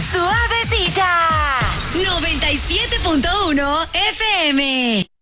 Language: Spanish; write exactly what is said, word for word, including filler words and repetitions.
Suavecita. noventa y siete punto uno F M.